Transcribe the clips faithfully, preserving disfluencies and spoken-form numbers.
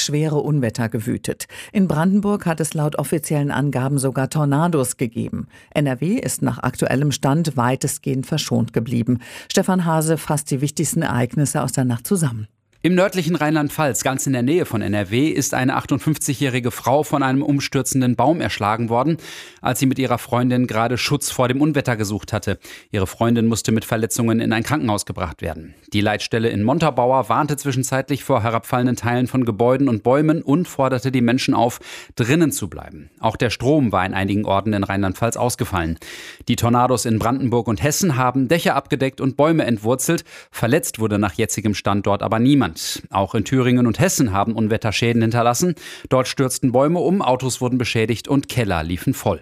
schwere Unwetter gewütet. In Brandenburg hat es laut offiziellen Angaben sogar Tornados gegeben. N R W ist nach aktuellem Stand weitestgehend verschont geblieben. Stefan Hase fasst die wichtigsten Ereignisse aus der Nacht zusammen. Im nördlichen Rheinland-Pfalz, ganz in der Nähe von N R W, ist eine achtundfünfzigjährige Frau von einem umstürzenden Baum erschlagen worden, als sie mit ihrer Freundin gerade Schutz vor dem Unwetter gesucht hatte. Ihre Freundin musste mit Verletzungen in ein Krankenhaus gebracht werden. Die Leitstelle in Montabaur warnte zwischenzeitlich vor herabfallenden Teilen von Gebäuden und Bäumen und forderte die Menschen auf, drinnen zu bleiben. Auch der Strom war in einigen Orten in Rheinland-Pfalz ausgefallen. Die Tornados in Brandenburg und Hessen haben Dächer abgedeckt und Bäume entwurzelt. Verletzt wurde nach jetzigem Stand dort aber niemand. Auch in Thüringen und Hessen haben Unwetter Schäden hinterlassen. Dort stürzten Bäume um, Autos wurden beschädigt und Keller liefen voll.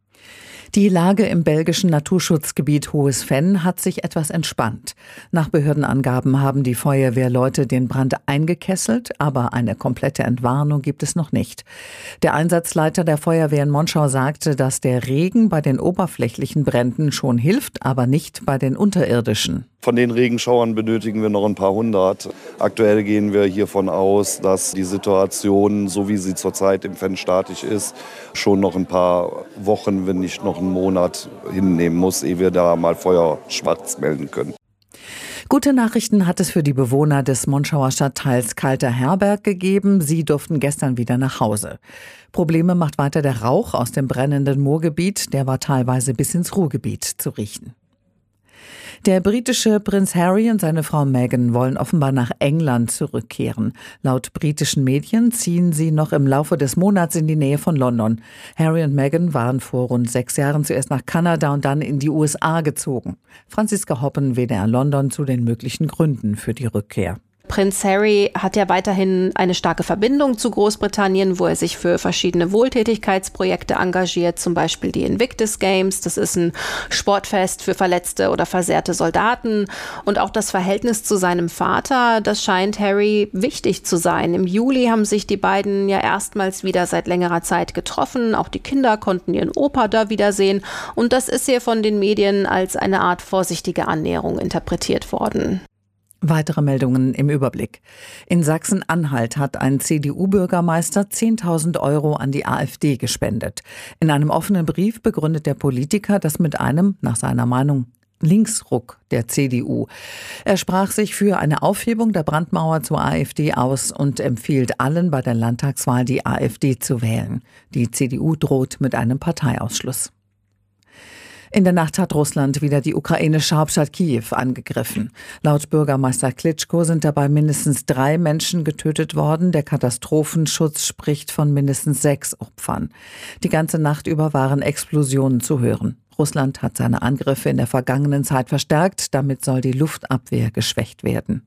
Die Lage im belgischen Naturschutzgebiet Hohes Venn hat sich etwas entspannt. Nach Behördenangaben haben die Feuerwehrleute den Brand eingekesselt, aber eine komplette Entwarnung gibt es noch nicht. Der Einsatzleiter der Feuerwehr in Monschau sagte, dass der Regen bei den oberflächlichen Bränden schon hilft, aber nicht bei den unterirdischen. Von den Regenschauern benötigen wir noch ein paar hundert. Aktuell gehen wir hiervon aus, dass die Situation, so wie sie zurzeit im Venn statisch ist, schon noch ein paar Wochen, wenn nicht noch einen Monat hinnehmen muss, ehe wir da mal Feuer schwarz melden können. Gute Nachrichten hat es für die Bewohner des Monschauer Stadtteils Kalter Herberg gegeben. Sie durften gestern wieder nach Hause. Probleme macht weiter der Rauch aus dem brennenden Moorgebiet. Der war teilweise bis ins Ruhrgebiet zu riechen. Der britische Prinz Harry und seine Frau Meghan wollen offenbar nach England zurückkehren. Laut britischen Medien ziehen sie noch im Laufe des Monats in die Nähe von London. Harry und Meghan waren vor rund sechs Jahren zuerst nach Kanada und dann in die U S A gezogen. Franziska Hoppen, W D R London, zu den möglichen Gründen für die Rückkehr. Prinz Harry hat ja weiterhin eine starke Verbindung zu Großbritannien, wo er sich für verschiedene Wohltätigkeitsprojekte engagiert, zum Beispiel die Invictus Games. Das ist ein Sportfest für verletzte oder versehrte Soldaten. Und auch das Verhältnis zu seinem Vater, das scheint Harry wichtig zu sein. Im Juli haben sich die beiden ja erstmals wieder seit längerer Zeit getroffen. Auch die Kinder konnten ihren Opa da wiedersehen. Und das ist hier von den Medien als eine Art vorsichtige Annäherung interpretiert worden. Weitere Meldungen im Überblick. In Sachsen-Anhalt hat ein C D U-Bürgermeister zehntausend Euro an die AfD gespendet. In einem offenen Brief begründet der Politiker das mit einem, nach seiner Meinung, Linksruck der C D U. Er sprach sich für eine Aufhebung der Brandmauer zur AfD aus und empfiehlt allen bei der Landtagswahl die AfD zu wählen. Die C D U droht mit einem Parteiausschluss. In der Nacht hat Russland wieder die ukrainische Hauptstadt Kiew angegriffen. Laut Bürgermeister Klitschko sind dabei mindestens drei Menschen getötet worden. Der Katastrophenschutz spricht von mindestens sechs Opfern. Die ganze Nacht über waren Explosionen zu hören. Russland hat seine Angriffe in der vergangenen Zeit verstärkt. Damit soll die Luftabwehr geschwächt werden.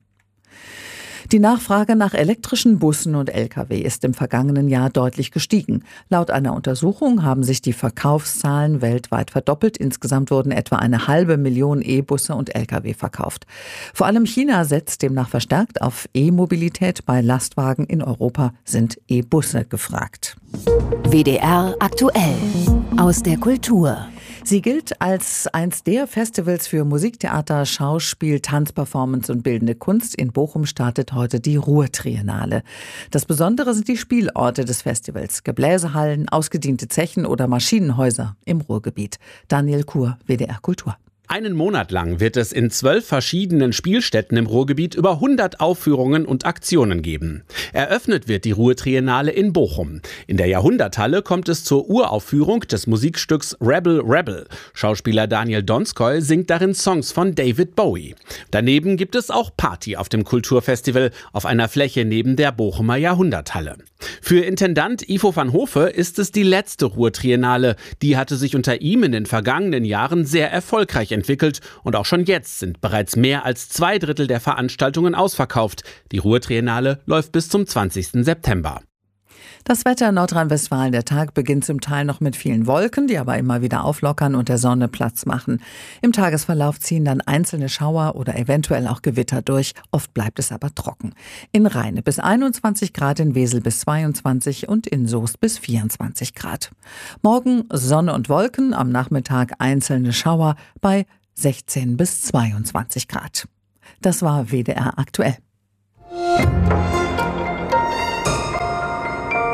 Die Nachfrage nach elektrischen Bussen und L K W ist im vergangenen Jahr deutlich gestiegen. Laut einer Untersuchung haben sich die Verkaufszahlen weltweit verdoppelt. Insgesamt wurden etwa eine halbe Million E-Busse und L K W verkauft. Vor allem China setzt demnach verstärkt auf E-Mobilität. Bei Lastwagen in Europa sind E-Busse gefragt. W D R aktuell aus der Kultur. Sie gilt als eins der Festivals für Musik, Theater, Schauspiel, Tanzperformance und bildende Kunst. In Bochum startet heute die Ruhr-Triennale. Das Besondere sind die Spielorte des Festivals. Gebläsehallen, ausgediente Zechen oder Maschinenhäuser im Ruhrgebiet. Daniel Kur, W D R Kultur. Einen Monat lang wird es in zwölf verschiedenen Spielstätten im Ruhrgebiet über hundert Aufführungen und Aktionen geben. Eröffnet wird die Ruhr-Triennale in Bochum. In der Jahrhunderthalle kommt es zur Uraufführung des Musikstücks Rebel Rebel. Schauspieler Daniel Donskoy singt darin Songs von David Bowie. Daneben gibt es auch Party auf dem Kulturfestival auf einer Fläche neben der Bochumer Jahrhunderthalle. Für Intendant Ivo van Hofe ist es die letzte Ruhr-Triennale. Die hatte sich unter ihm in den vergangenen Jahren sehr erfolgreich entwickelt und auch schon jetzt sind bereits mehr als zwei Drittel der Veranstaltungen ausverkauft. Die Ruhr-Triennale läuft bis zum zwanzigsten September. Das Wetter in Nordrhein-Westfalen. Der Tag beginnt zum Teil noch mit vielen Wolken, die aber immer wieder auflockern und der Sonne Platz machen. Im Tagesverlauf ziehen dann einzelne Schauer oder eventuell auch Gewitter durch. Oft bleibt es aber trocken. In Rheine bis einundzwanzig Grad, in Wesel bis zweiundzwanzig und in Soest bis vierundzwanzig Grad. Morgen Sonne und Wolken, am Nachmittag einzelne Schauer bei sechzehn bis zweiundzwanzig Grad. Das war W D R aktuell.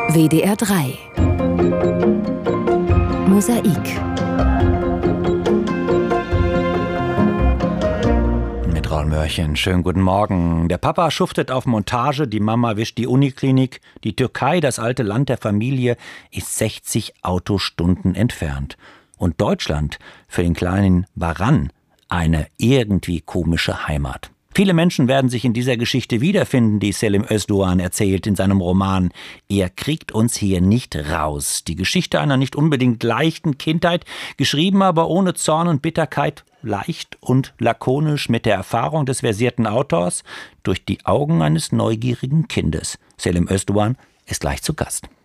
W D R drei Mosaik. Mit Raul Mörchen, schönen guten Morgen. Der Papa schuftet auf Montage, die Mama wischt die Uniklinik. Die Türkei, das alte Land der Familie, ist sechzig Autostunden entfernt. Und Deutschland, für den kleinen Baran, eine irgendwie komische Heimat. Viele Menschen werden sich in dieser Geschichte wiederfinden, die Selim Özdoğan erzählt in seinem Roman Er kriegt uns hier nicht raus. Die Geschichte einer nicht unbedingt leichten Kindheit, geschrieben aber ohne Zorn und Bitterkeit, leicht und lakonisch mit der Erfahrung des versierten Autors durch die Augen eines neugierigen Kindes. Selim Özdoğan ist gleich zu Gast.